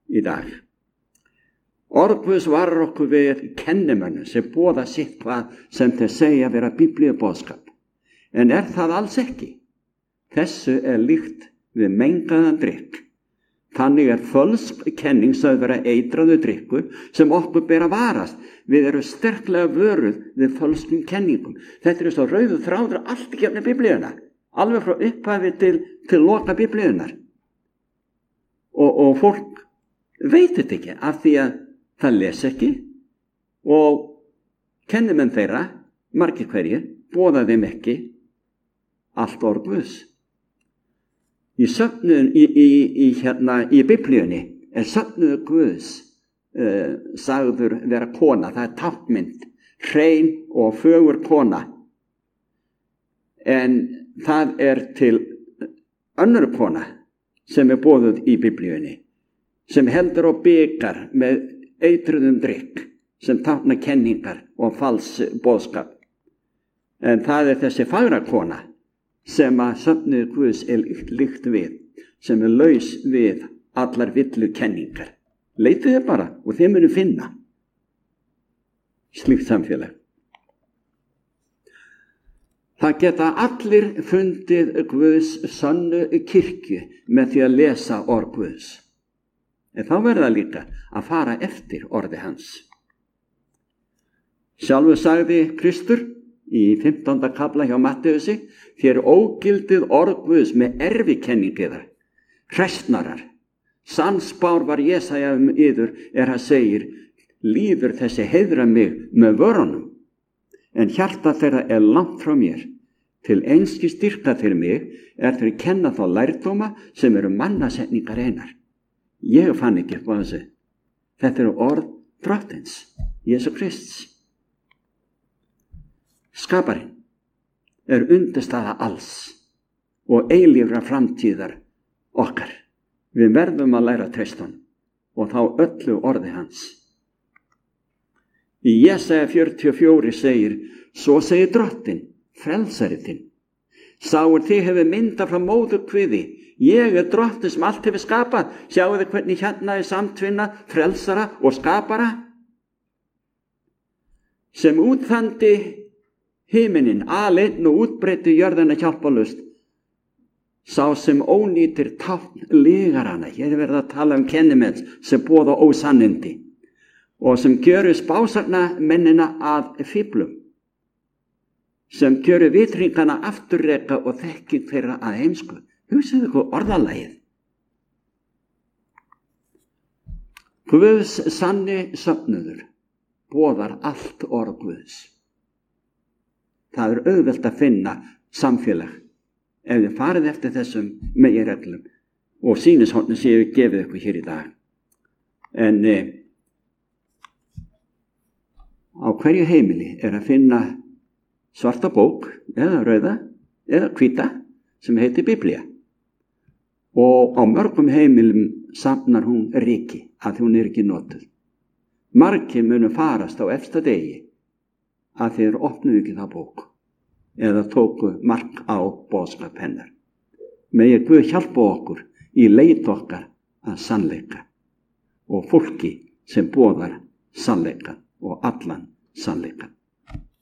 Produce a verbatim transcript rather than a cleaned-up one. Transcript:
í dag. Orð Guðs varar okkur við kennimönnum sem boða sitt hvað sem þeir segja vera biblíuboðskap. En er það alls ekki? Þessu er líkt við mengaðan drykk. Þannig er fölsk kenning sögð vera eitraðu drykkur sem okkur ber að varast. Við erum sterklega vöruð við fölskum kenningum. Þetta er svo rauður þráður allt í gegnum biblíuna. Alveg frá upphafi til, til loka biblíunar. Og, og fólk veit þetta ekki af því að það les ekki og kennimenn þeirra, margir hverjir, boða þeim ekki allt orð Guðs. Í söfnuðun í, í, í, hérna, í biblíunni er söfnuður Guðs uh, sagður vera kona, það er táknmynd, hrein og fögur kona. En það er til önnur kona sem er boðuð í biblíunni, sem heldur á bikar með eitruðum drykk, sem tákna kenningar og fals boðskap. En það er þessi fagra kona sem að söfnuður Guðs er líkt við, sem er laus við allar villu kenningar. Leitið þið bara og þið munu finna slíkt samfélag. Það geta allir fundið Guðs sönnu kirkju með því að lesa orð Guðs. En þá verða líka að fara eftir orði hans. Sjálfur sagði Kristur í fimmtánda kafla hjá Matteusi, þér ógildið orð Guðs með erfikenningiðar, hræsnarar. Sannspár var Jesaja um yður er að segir, líður þessi heiðra mig með vörunum, en hjarta þeirra er langt frá mér. Til einski styrka fyrir mig er þeir kenna þá lærdóma sem eru mannasetningar einar. Ég fann ekki upp á þessu. Þetta eru orð Drottins, Jesú Krists. Skaparinn er undirstaða alls og eilífra framtíðar okkar. Við verðum að læra að treysta honum og þá öllu orði hans. Í Jesaja fjörutíu og fjögur segir, svo segir Drottinn, frelsari þinn. Sáur þig hefur myndað frá móðurkviði. Ég er Drottinn sem allt hefur skapað. Sjáu þið hvernig hérna er samtvinna frelsara og skapara. Sem útþandi himinin, aleinn og útbreiddi jörðina hjálparlaust. Sá sem ónýtir tákn lygarana. Hér er verið að tala um kennimenn sem boða ósannindi og sem gjöru spásarna mennina að fíflum. Sem gjöru vitringana afturreka og þekking þeirra að heimsku. Hugsið ykkur orðalagið. Guðs sanni söfnuður boðar allt orð Guðs. Það er auðvelt að finna samfélag ef þið farið eftir þessum meginreglum og sýnishornin séu gefið ykkur hér í dag. En e, á hverju heimili er að finna svarta bók eða rauða eða hvíta sem heitir Biblía. Og á mörgum heimilum safnar hún ryki að hún er ekki notuð. Margir munu farast á efsta degi að þeir opnuðu ekki það bók eða tóku mark á boðskap hennar. Megi Guð hjálpa okkur í leit okkar að sannleika og fólki sem boðar sannleika og allan sannleika.